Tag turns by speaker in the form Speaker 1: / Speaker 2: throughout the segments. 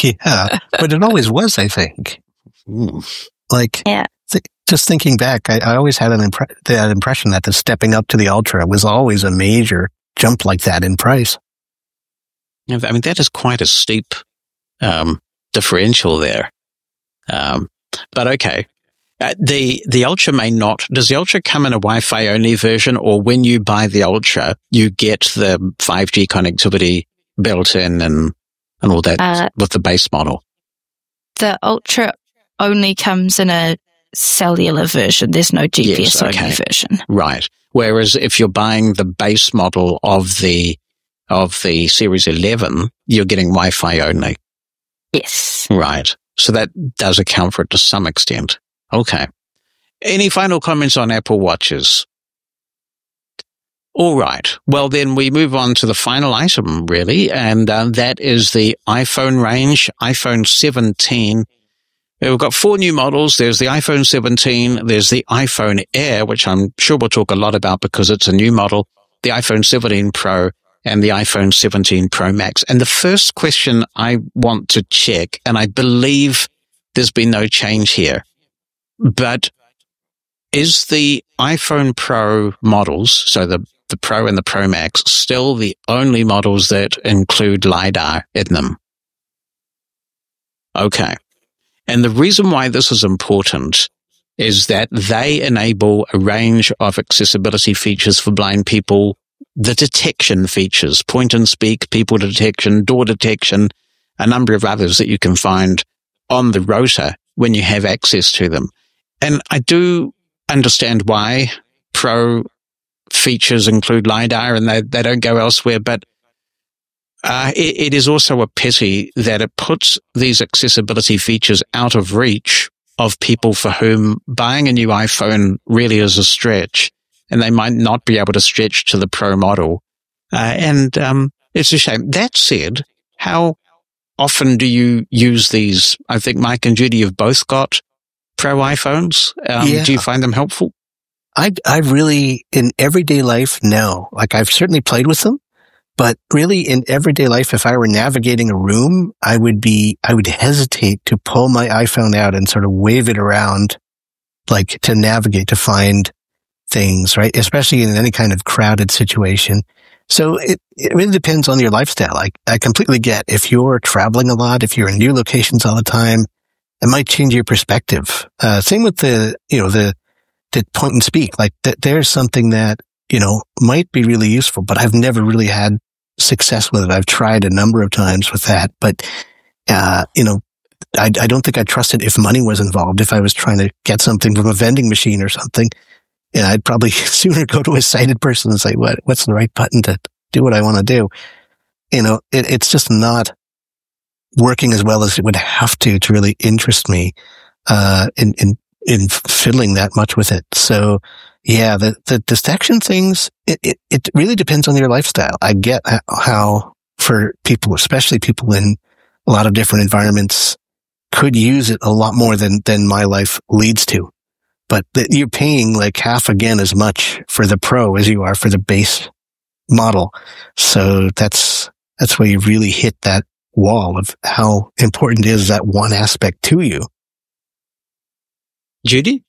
Speaker 1: Yeah, but it always was, I think. Like, just thinking back, I always had that impression that the stepping up to the Ultra was always a major jump like that in price.
Speaker 2: I mean, that is quite a steep differential there. But okay. The Ultra may not. Does the Ultra come in a Wi-Fi only version, or when you buy the Ultra, you get the 5G connectivity built in and all that with the base model?
Speaker 3: The Ultra only comes in a cellular version. There's no GPS only version.
Speaker 2: Right. Whereas if you're buying the base model of the Series 11, you're getting Wi-Fi only.
Speaker 3: Yes.
Speaker 2: Right. So that does account for it to some extent. Okay. Any final comments on Apple Watches? All right. Well, then we move on to the final item, really, and that is the iPhone range, iPhone 17. We've got 4 new models. There's the iPhone 17, there's the iPhone Air, which I'm sure we'll talk a lot about because it's a new model, the iPhone 17 Pro, and the iPhone 17 Pro Max. And the first question I want to check, and I believe there's been no change here, but is the iPhone Pro models, so the Pro and the Pro Max, still the only models that include LiDAR in them? Okay. And the reason why this is important is that they enable a range of accessibility features for blind people, the detection features, point and speak, people detection, door detection, a number of others that you can find on the rotor when you have access to them. And I do understand why Pro features include LiDAR and they don't go elsewhere, but it is also a pity that it puts these accessibility features out of reach of people for whom buying a new iPhone really is a stretch, and they might not be able to stretch to the Pro model. And it's a shame. That said, how often do you use these? I think Mike and Judy have both got Pro iPhones. Do you find them helpful?
Speaker 1: I really, in everyday life, no. Like, I've certainly played with them, but really in everyday life, if I were navigating a room, I would hesitate to pull my iPhone out and sort of wave it around, like to navigate, to find things, right? Especially in any kind of crowded situation. So it really depends on your lifestyle. I completely get if you're traveling a lot, if you're in new locations all the time, it might change your perspective. Same with the point and speak. Like there's something that, might be really useful, but I've never really had success with it. I've tried a number of times with that, but, I don't think I'd trust it if money was involved. If I was trying to get something from a vending machine or something, I'd probably sooner go to a sighted person and say, what's the right button to do what I want to do? It's just not working as well as it would have to really interest me, in fiddling that much with it. So yeah, the detection things, it really depends on your lifestyle. I get how for people, especially people in a lot of different environments, could use it a lot more than my life leads to. But you're paying like half again as much for the Pro as you are for the base model. So that's where you really hit that wall of how important is that one aspect to you.
Speaker 2: Judy?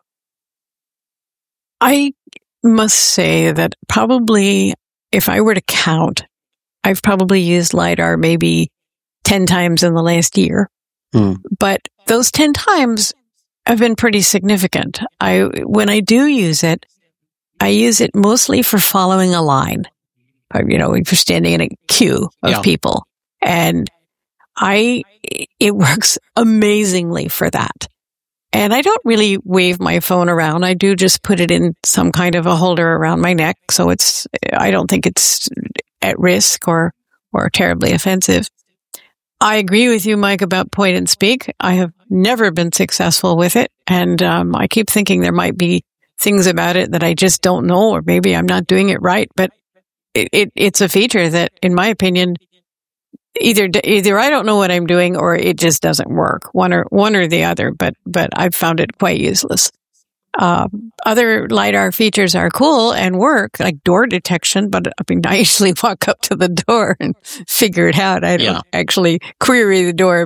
Speaker 4: I must say that probably if I were to count, I've probably used LiDAR maybe 10 times in the last year. But those 10 times have been pretty significant. When I do use it, I use it mostly for following a line. If you're standing in a queue of people, and it works amazingly for that. And I don't really wave my phone around. I do just put it in some kind of a holder around my neck. So I don't think it's at risk or terribly offensive. I agree with you, Mike, about point and speak. I have never been successful with it. And I keep thinking there might be things about it that I just don't know, or maybe I'm not doing it right. But it's a feature that, in my opinion, either I don't know what I'm doing or it just doesn't work, one or the other, but I've found it quite useless. Other LiDAR features are cool and work, like door detection, but I usually walk up to the door and figure it out. I don't actually query the door